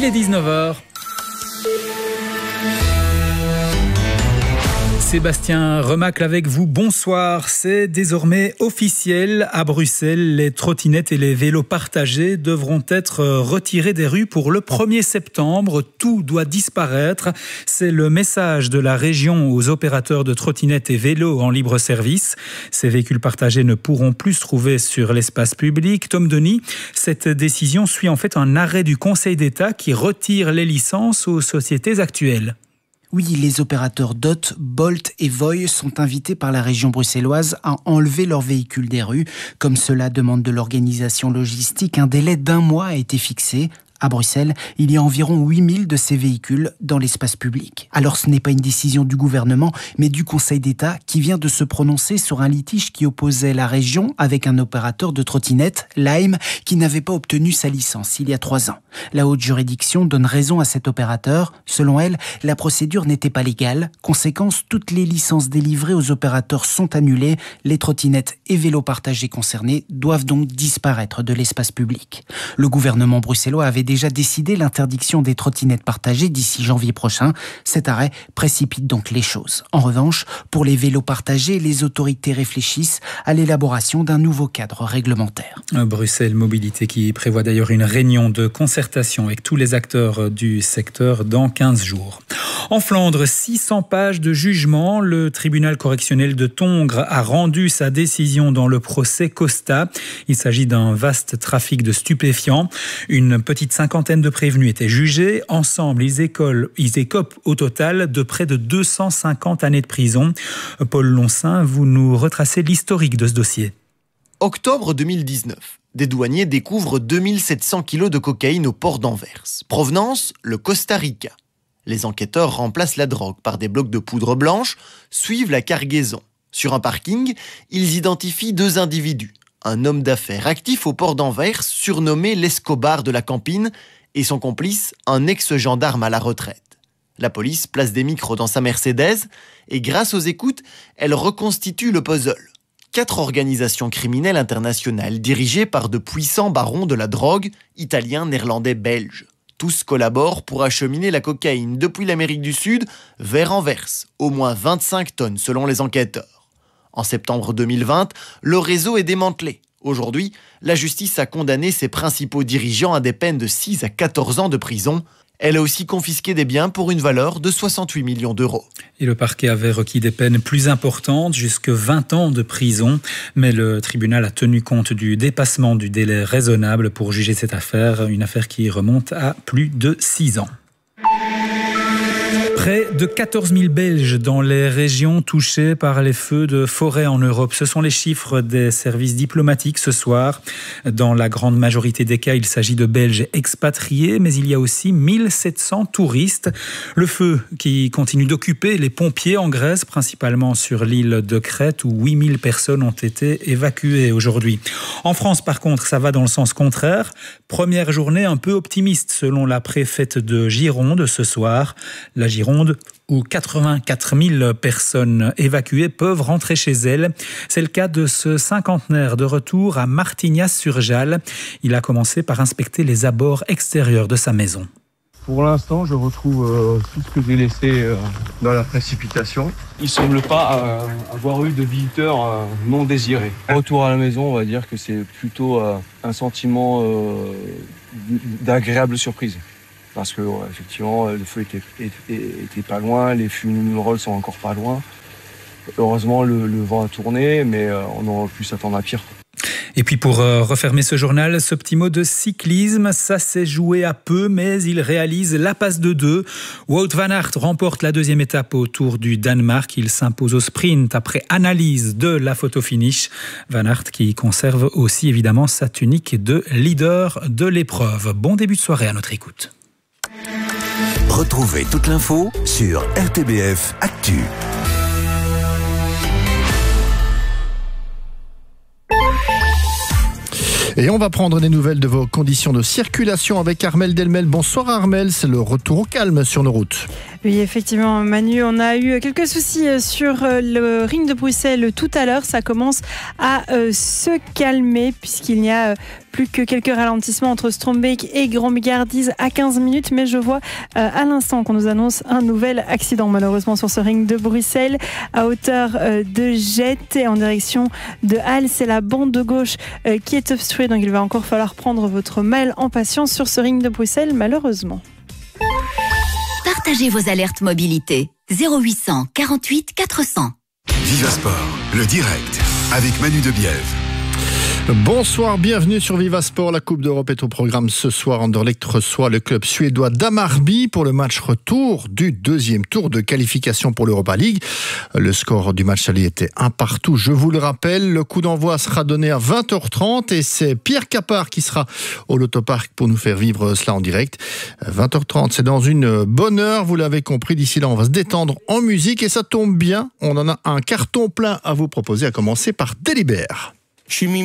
est 19h. Sébastien Remacle avec vous, bonsoir. C'est désormais officiel à Bruxelles. Les trottinettes et les vélos partagés devront être retirés des rues pour le 1er septembre. Tout doit disparaître. C'est le message de la région aux opérateurs de trottinettes et vélos en libre service. Ces véhicules partagés ne pourront plus se trouver sur l'espace public. Tom Denis, cette décision suit en fait un arrêt du Conseil d'État qui retire les licences aux sociétés actuelles. Oui, les opérateurs DOT, Bolt et Voy sont invités par la région bruxelloise à enlever leurs véhicules des rues. Comme cela demande de l'organisation logistique, un délai d'1 mois a été fixé. À Bruxelles, il y a environ 8000 de ces véhicules dans l'espace public. Alors ce n'est pas une décision du gouvernement, mais du Conseil d'État qui vient de se prononcer sur un litige qui opposait la région avec un opérateur de trottinette, Lime, qui n'avait pas obtenu sa licence il y a 3 ans. La haute juridiction donne raison à cet opérateur. Selon elle, la procédure n'était pas légale. Conséquence, toutes les licences délivrées aux opérateurs sont annulées. Les trottinettes et vélos partagés concernés doivent donc disparaître de l'espace public. Le gouvernement bruxellois avait déjà décidé l'interdiction des trottinettes partagées d'ici janvier prochain. Cet arrêt précipite donc les choses. En revanche, pour les vélos partagés, les autorités réfléchissent à l'élaboration d'un nouveau cadre réglementaire. Bruxelles Mobilité qui prévoit d'ailleurs une réunion de concertation avec tous les acteurs du secteur dans 15 jours. En Flandre, 600 pages de jugement. Le tribunal correctionnel de Tongres a rendu sa décision dans le procès Costa. Il s'agit d'un vaste trafic de stupéfiants. Une petite cinquantaine de prévenus étaient jugés. Ensemble, ils écopent au total de près de 250 années de prison. Paul Loncin, vous nous retracez l'historique de ce dossier. Octobre 2019. Des douaniers découvrent 2700 kilos de cocaïne au port d'Anvers. Provenance, le Costa Rica. Les enquêteurs remplacent la drogue par des blocs de poudre blanche, suivent la cargaison. Sur un parking, ils identifient 2 individus. Un homme d'affaires actif au port d'Anvers, surnommé l'Escobar de la Campine, et son complice, un ex-gendarme à la retraite. La police place des micros dans sa Mercedes et grâce aux écoutes, elle reconstitue le puzzle. 4 organisations criminelles internationales dirigées par de puissants barons de la drogue, italiens, néerlandais, belges. Tous collaborent pour acheminer la cocaïne depuis l'Amérique du Sud vers Anvers, au moins 25 tonnes selon les enquêteurs. En septembre 2020, le réseau est démantelé. Aujourd'hui, la justice a condamné ses principaux dirigeants à des peines de 6 à 14 ans de prison. Elle a aussi confisqué des biens pour une valeur de 68 millions d'euros. Et le parquet avait requis des peines plus importantes, jusque 20 ans de prison. Mais le tribunal a tenu compte du dépassement du délai raisonnable pour juger cette affaire, une affaire qui remonte à plus de 6 ans. Près de 14 000 Belges dans les régions touchées par les feux de forêt en Europe. Ce sont les chiffres des services diplomatiques ce soir. Dans la grande majorité des cas, il s'agit de Belges expatriés, mais il y a aussi 1700 touristes. Le feu qui continue d'occuper les pompiers en Grèce, principalement sur l'île de Crète, où 8000 personnes ont été évacuées aujourd'hui. En France, par contre, ça va dans le sens contraire. Première journée un peu optimiste, selon la préfète de Gironde ce soir. La Gironde, où 84 000 personnes évacuées peuvent rentrer chez elles. C'est le cas de ce cinquantenaire de retour à Martignas-sur-Jalles. Il a commencé par inspecter les abords extérieurs de sa maison. Pour l'instant, je retrouve tout ce que j'ai laissé dans la précipitation. Il ne semble pas avoir eu de visiteurs non désirés. Retour à la maison, on va dire que c'est plutôt un sentiment d'agréable surprise. Parce que effectivement, le feu était pas loin, les fumerolles sont encore pas loin. Heureusement, le vent a tourné, mais on aurait pu s'attendre à pire. Et puis pour refermer ce journal, ce petit mot de cyclisme, ça s'est joué à peu, mais il réalise la passe de 2. Wout van Aert remporte la 2e étape au Tour du Danemark. Il s'impose au sprint après analyse de la photo finish. Van Aert qui conserve aussi évidemment sa tunique de leader de l'épreuve. Bon début de soirée à notre écoute. Retrouvez toute l'info sur RTBF Actu. Et on va prendre des nouvelles de vos conditions de circulation avec Armelle Delmel. Bonsoir Armelle, c'est le retour au calme sur nos routes. Oui, effectivement, Manu, on a eu quelques soucis sur le ring de Bruxelles tout à l'heure. Ça commence à se calmer puisqu'il n'y a plus que quelques ralentissements entre Strombeek et Grand Migardise à 15 minutes. Mais je vois à l'instant qu'on nous annonce un nouvel accident, malheureusement, sur ce ring de Bruxelles à hauteur de Jette et en direction de Halle. C'est la bande de gauche qui est obstruée, donc il va encore falloir prendre votre mal en patience sur ce ring de Bruxelles, malheureusement. Partagez vos alertes mobilité. 0800 48 400. Viva Sport, le direct, avec Manu de Bièvre. Bonsoir, bienvenue sur Viva Sport. La Coupe d'Europe est au programme ce soir. Anderlecht reçoit le club suédois d'Hammarby pour le match retour du deuxième tour de qualification pour l'Europa League. Le score du match aller était 1-1. Je vous le rappelle, le coup d'envoi sera donné à 20h30 et c'est Pierre Capard qui sera au Lotopark pour nous faire vivre cela en direct. 20h30, c'est dans une bonne heure, vous l'avez compris. D'ici là, on va se détendre en musique et ça tombe bien. On en a un carton plein à vous proposer, à commencer par Délibère. Je suis